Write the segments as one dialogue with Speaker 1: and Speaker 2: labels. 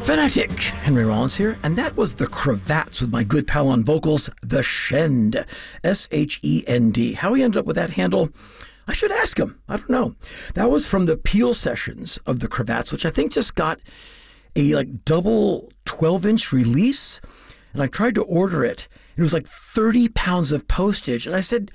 Speaker 1: Fanatic, Henry Rollins here, and that was the Cravats with my good pal on vocals, The Shend, S-H-E-N-D. How he ended up with that handle, I should ask him. I don't know. That was from the Peel sessions of the Cravats, which I think just got a double 12-inch release, and I tried to order it, and it was like 30 pounds of postage, and I said,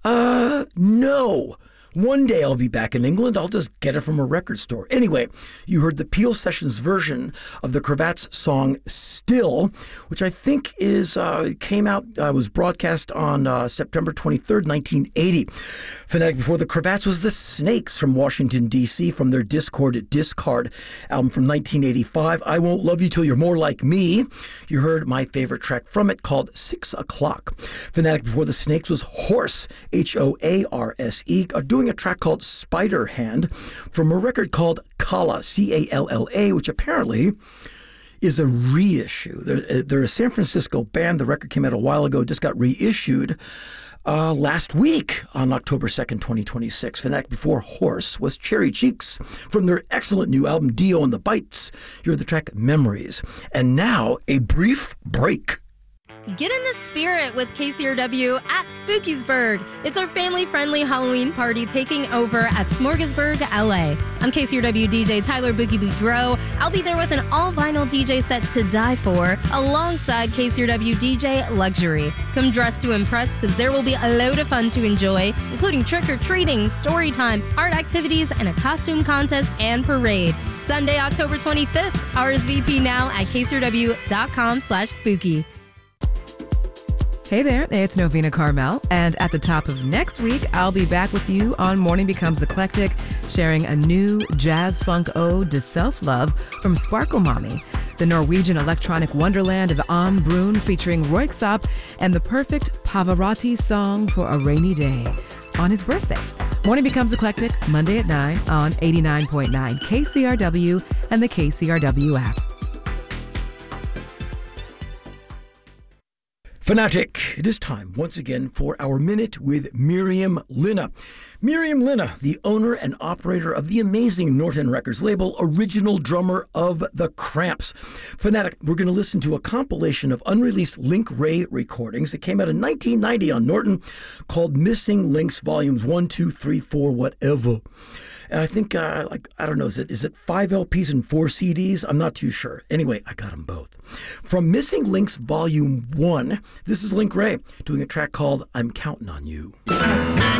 Speaker 1: no. One day I'll be back in England. I'll just get it from a record store. Anyway, you heard the Peel Sessions version of the Cravats song Still, which I think was broadcast on September 23rd, 1980. Fanatic before the Cravats was the Snakes from Washington, D.C., from their Discard album from 1985. I Won't Love You Till You're More Like Me. You heard my favorite track from it called 6 O'Clock. Fanatic before the Snakes was Horse, H-O-A-R-S-E, doing a track called Spider Hand from a record called Kalla, C-A-L-L-A, which apparently is a reissue. They're a San Francisco band. The record came out a while ago, just got reissued last week on October 2nd, 2026. Fanatic before Horse was Cherry Cheeks from their excellent new album Dio and the Bites. You heard the track Memories. And now, a brief break.
Speaker 2: Get in the spirit with KCRW at Spookiesburg. It's our family-friendly Halloween party taking over at Smorgasburg, LA. I'm KCRW DJ Tyler Boogie Boudreaux. I'll be there with an all-vinyl DJ set to die for, alongside KCRW DJ Luxury. Come dressed to impress, because there will be a load of fun to enjoy, including trick-or-treating, story time, art activities, and a costume contest and parade. Sunday, October 25th. RSVP now at kcrw.com/spooky.
Speaker 3: Hey there, it's Novena Carmel, and at the top of next week, I'll be back with you on Morning Becomes Eclectic, sharing a new jazz-funk ode to self-love from Sparkle Mommy, the Norwegian electronic wonderland of An Brun featuring Röyksopp, and the perfect Pavarotti song for a rainy day on his birthday. Morning Becomes Eclectic, Monday at 9 on 89.9 KCRW and the KCRW app.
Speaker 1: Fanatic, it is time once again for our Minute with Miriam Linna. Miriam Linna, the owner and operator of the amazing Norton Records label, original drummer of The Cramps. Fanatic, we're going to listen to a compilation of unreleased Link Wray recordings that came out in 1990 on Norton called Missing Links Volumes 1, 2, 3, 4, whatever. And I think, I don't know, is it 5 LPs and 4 CDs? I'm not too sure. Anyway, I got them both. From Missing Links Volume 1, this is Link Wray doing a track called I'm Counting on You.